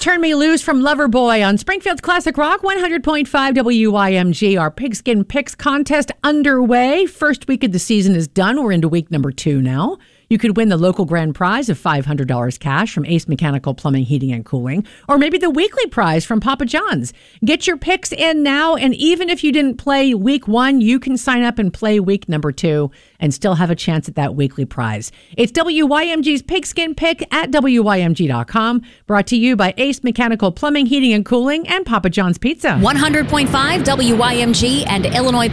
Turn Me Loose from Loverboy on Springfield's Classic Rock 100.5 WYMG. Our Pigskin Picks contest underway. First week of the season is done. We're into week number 2 now. You could win the local grand prize of $500 cash from Ace Mechanical Plumbing, Heating, and Cooling, or maybe the weekly prize from Papa John's. Get your picks in now, and even if you didn't play week 1, you can sign up and play week number 2 and still have a chance at that weekly prize. It's WYMG's Pigskin Pick at WYMG.com, brought to you by Ace Mechanical Plumbing, Heating, and Cooling, and Papa John's Pizza. 100.5 WYMG and Illinois